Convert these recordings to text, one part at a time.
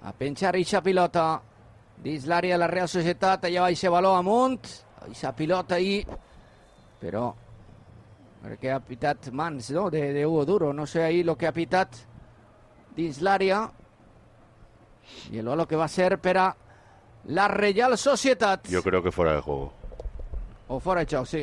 a penjar eixa pilota dins l'àrea de la Real Societat. Allà va eixe baló amunt, eixa pilota ahí, però perquè ha pitat mans, no?, de Hugo Duro, no sé ahí lo que ha pitat dins l'àrea, i el baló que va ser per a la Real Societat. Yo creo que fuera de juego. O fora de joc, sí.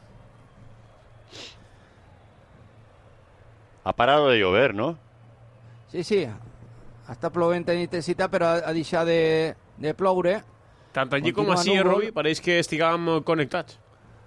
Ha parado de llover, ¿no? Sí, sí, està plovent en intensitat, però ha deixat de ploure. Tant allí com Continua així, núvol. Robi, pareix que estiguem connectats.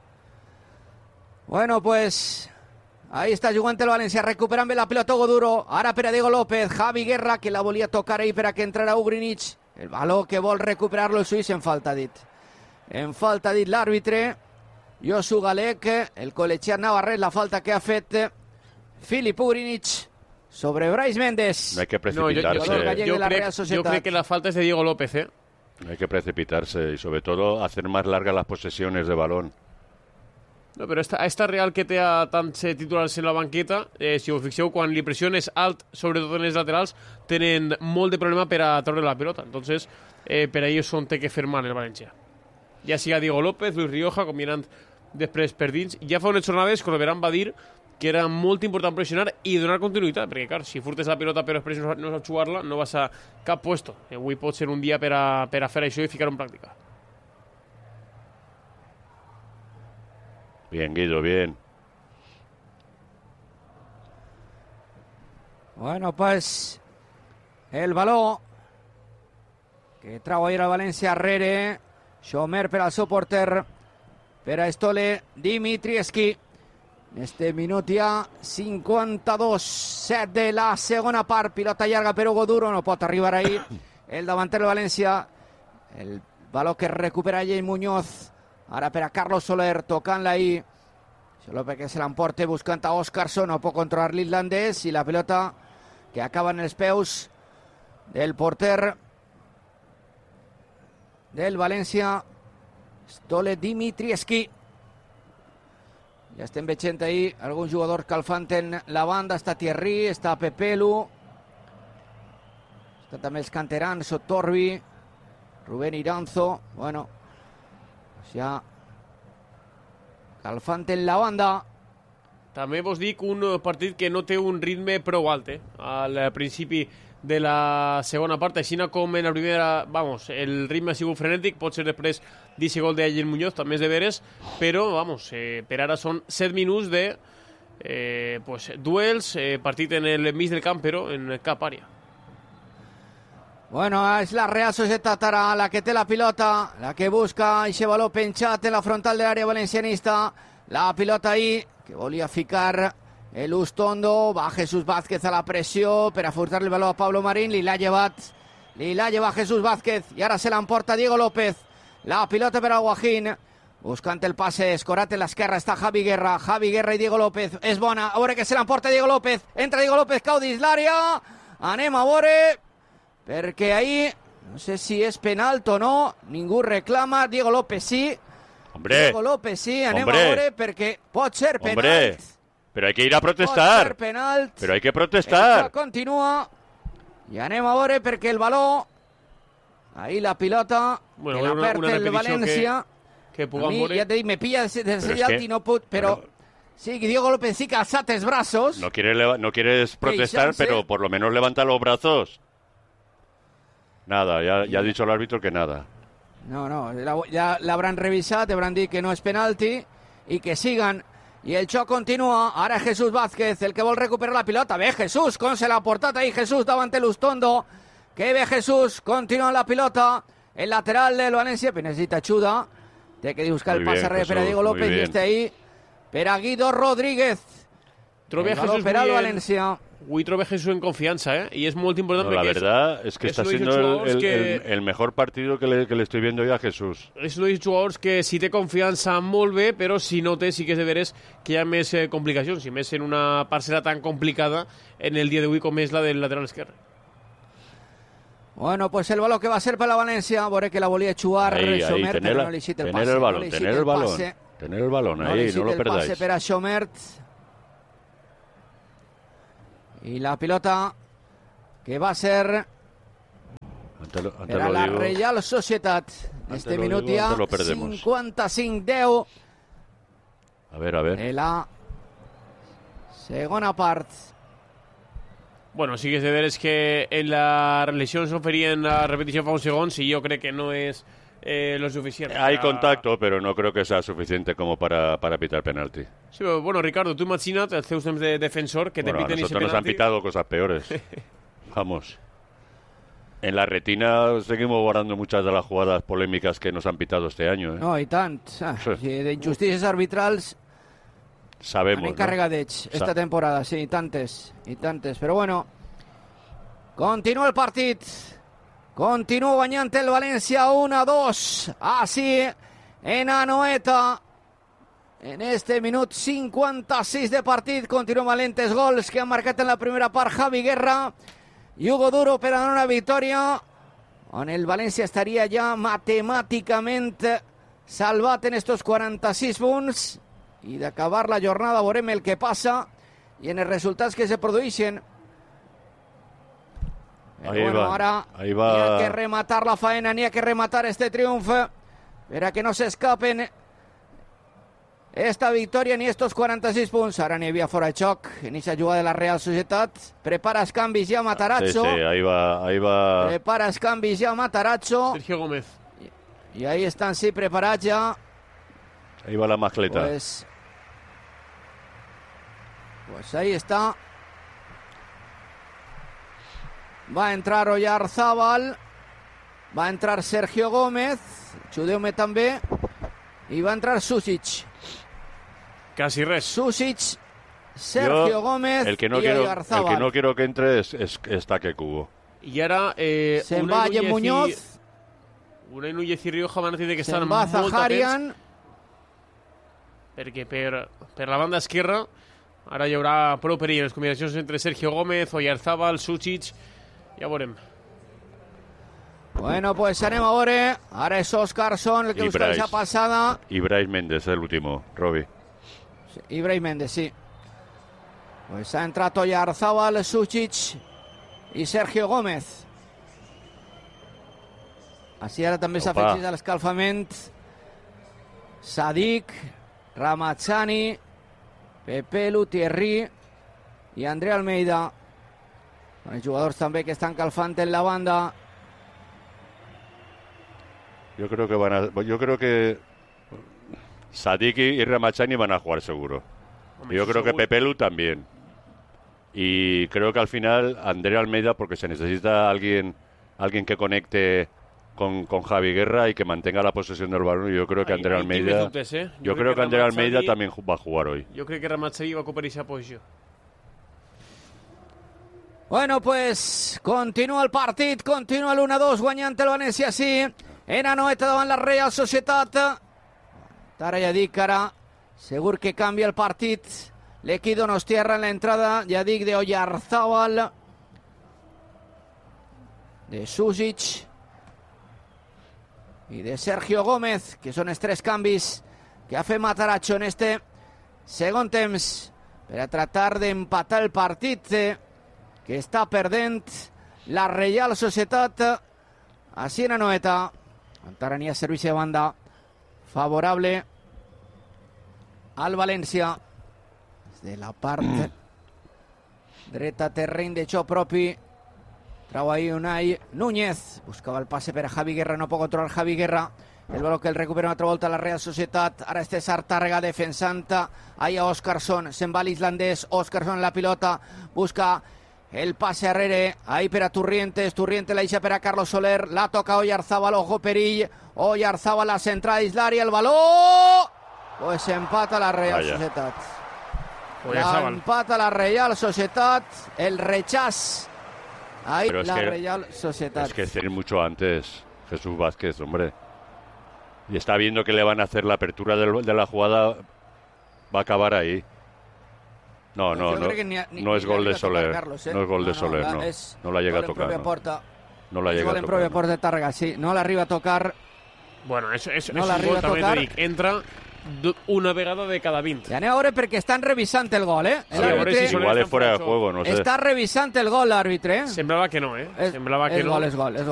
Bueno, pues ahí está jugant el València, recuperant bé la pilota Hugo Duro, ara per a Diego López, Javi Guerra, que la volia tocar ahí per a que entrara Ugrinic, el baló que vol recuperar-lo el suís, en falta dit l'àrbitre, Josu Galec, el col·legiat navarrès, la falta que ha fet Filip Ugrinic sobre Brais Méndez. No hay que No, precipitarse. yo creo que la falta es de Diego López, ¿eh? No hay que precipitarse y sobre todo hacer más largas las posesiones de balón. No, però esta Real que té tants titulars en la banqueta, si us fixeu, quan li pressiones alt, sobretot en els laterals, tenen molt de problema per a treure la pilota. Entonces, per a ells on té que fer mal el València. Ja siga Diego López, Luis Rioja, combinant després per dins. Ja fa unes jornades que Corberán va dir que era molt important pressionar i donar continuïtat, perquè, clar, si furtes la pilota però després no saps jugar-la, no vas a cap puesto. Avui pot ser un dia per a fer això i ficar-ho en pràctica. Bien, Guido, bien. Bueno, pues el baló que trau ahir el València Rere, Xomer per al seu porter, per a Stole Dimitrievski. En este minut ja 52-7 de la segona part, pilota llarga per Hugo Duro, no pot arribar ahí el davanter del València, el baló que recupera Jay Muñoz, ara per a Carlos Soler, tocant-la ahí, solo perquè se l'emporta buscant a Óscarson, no pot controlar l'islandès, i la pilota que acaba en els peus del porter del València, Stole Dimitrievski. Ja estem veient ahí alguns jugadors calfant en la banda. Està Thierry, està Pepelu, està també els canterans, Sotorbi, Rubén Iranzo. Bueno, ja calfant en la banda. També vos dic un partit que no té un ritme prou alt, al principi de la segona part, així com en la primera, vamos, el ritme ha sigut frenètic, pot ser després d'aquest gol d'Ayer Muñoz, també és de veres, però, vamos, per ara són 7 minuts de duels, partit en el mig del camp, però en cap àrea. Bueno, és la Real Societat ara la que té la pilota, la que busca aquest baló penjat en la frontal de l'àrea valencianista, la pilota ahí, que volia ficar el Ustondo, va Jesús Vázquez a la pressió per a furtar el baló a Pablo Marín, li l'ha llevat Jesús Vázquez i ara se l'emporta Diego López, la pilota per al Guajín, buscant el passe escorat en l'esquerra, està Javi Guerra i Diego López, és bona, a veure que se l'emporta Diego López, entra Diego López, cau dins l'àrea, anem a veure, perquè ahí, no sé si és penalt o no, ningú reclama, Diego López sí, Diego López sí, anem a veure perquè pot ser penalt. Pero hay que ir a protestar. Pero hay que protestar. El continua. I anem a veure perquè el baló, ahí la pilota, bueno, que la perd el València. Que a mi, ja te dic, me pilla desde alt i no puc, però sí, Diego López sí que ha alçat els braços. No quieres protestar, pero por lo menos levanta los brazos. Nada, ya ha dicho el árbitro que nada. No, ja l'hauran revisat, hauran dit que no és penalti i que sigan. Y el xoc continua, ara Jesús Vázquez, el que vol recuperar la pilota. Ve Jesús, com se l'ha portat ahí Jesús davant l'Ustondo. Que ve Jesús, continua la pilota. El lateral del València, però necessita ajuda. Té que buscar el passe per a Diego López i està ahí per a Guido Rodríguez. Trobe el valor per al València. Avui trobe Jesús en confianza, y es muy importante. No, la verdad es que está siendo el mejor partido que le estoy viendo yo a Jesús. És un dels jugadors que si té confiança molt bé, però si no té sí que és de veres que hi ha més complicacions, i més en una parcel·la tan complicada en el dia d'avui com és la del lateral esquerre. Bueno, pues el balón que va a ser para la Valencia, veure que la volia xuar, Xomert, però no li cita el passe. Tener el balón ahí, no lo perdáis. Passe per a Xomert. Y la pilota que va a ser per a la Reial Societat. En este minut hi ha 55-10. A ver. De la segona part. Bueno, sí que és de veres que en la lesió ens oferien la repetició fa un segons i jo crec que no és lo suficiente. Hay contacto, pero no creo que sea suficiente como para pitar penalti. Sí, pero bueno, Ricardo, tú imagina't els teus temps de defensor que te Bueno, a piten ese nosotros nos han penalti. pitado cosas peores. Vamos. En la retina seguimos guardando muchas de las jugadas polémicas que nos han pitado este año. No, i tant. D'injustícies arbitrals Sabemos, han encarregat d'ells esta temporada, sí, i tantes. Però bueno, continua el partit. Continua guanyant el València 1-2. Així, en Anoeta. En este minut 56 de partit, continuen valentes gols que han marcat en la primera part Javi Guerra i Hugo Duro per a donar una victòria on el València estaria ja matemàticament salvat en estos 46 punts i d'acabar la jornada veurem el que passa i en els resultats que se produeixen. Ahí va, ara ahí va. n'hi ha que rematar la faena, n'hi ha que rematar este triomf per a que no s'escapen esta victòria ni estos 46 punts. Ara n'hi havia fora de xoc en aquesta jugada de la Real Societat. Prepara els canvis ja Matarazzo. Sí, ahí va. Prepara els canvis ja Matarazzo. Sergio Gómez. I ahí estan, sí, preparats ja. Ahí va la mascleta. Pues ahí está. Va a entrar Oyarzábal. Va a entrar Sergio Gómez. Xudeu-me també. I va a entrar Susic. Casi res. Susic, Sergio Gómez el que no y Oyarzábal. El que no quiero que entre es Taque Cubo. I ara... Se'n va Yen Muñoz. Unai Núñez i Rioja van dir que estan Se'n va molt Zaharian. atents perquè per la banda esquerra ara hi haurà prou perill les combinacions entre Sergio Gómez, Oyarzábal, Susic. Ja veurem. Bueno, pues anem a veure. Ara és Óscarson el que busca esa passada. Y Brais Méndez, el último, Robbie. Sí, y Brais Méndez, sí. Pues ha entrat Oyarzábal, Susic i Sergio Gómez. Així ara també s'ha afegit a l'escalfament Sadik, Ramazzani, Pepe Lutierri i André Almeida. Els jugadors també que estan calfant en la banda. Yo creo que Sadik y Ramazzani van a jugar seguro. Yo creo que Pepelu también. Y creo que al final André Almeida, porque se necesita alguien que conecte con Javi Guerra y que mantenga la posesión del balón. Yo creo que André Almeida, yo creo que André Almeida también va a jugar hoy. Yo creo que Ramazzani va a ocupar esa posición. Bueno, pues continua el partit, continua l'1-2 guanyant el València, sí. En Anoeta davant la Real Societat. Ara ja dic, ara segur que canvia el partit. L'equip donostiarra en l'entrada, ja dic, de Oyarzábal, de Susic i de Sergio Gómez, que són els tres canvis que ha fet Matarazzo en este segon temps per a tratar d'empatar el partit que està perdent la Real Societat així en Anoeta. Encara n'hi ha servici de banda favorable al València. Des de la part dreta, terreny de joc propi. Trau ahí Unai Núñez. Buscava el passe per a Javi Guerra. No pot controlar Javi Guerra. El baló que el recupera una altra volta a la Real Societat. Ara este Sartàrrega defensant ahí a Óscarson. Se'n va l'islandès. Óscarson la pilota. Busca el passe arrere, ahí per a Turrientes, Turrientes la deixa per a Carlos Soler, la toca Oyarzábal, ojo perill, Oyarzábal la centrada dins l'àrea, el baló, pues empata la Real Societat. Empata la Real Societat, el rechaz, ahí la Real Societat. Es que es ir mucho antes, Jesús Vázquez, hombre. Y está viendo que le van a hacer la apertura de la jugada, va a acabar ahí. No es gol de Soler. Carlos, no es gol de Soler, no. No la llega a tocar. No la llega a tocar. En pròpia porta de Tàrrega, sí. No l'arriba a tocar. Bueno, és un gol també, Enric. Entra una vegada de cada 20. Ja anem a veure perquè estan revisant el gol, Sí, igual es fuera de juego, no sé. Està revisant el gol l'àrbitre, Semblava que no, Semblava que no. És gol.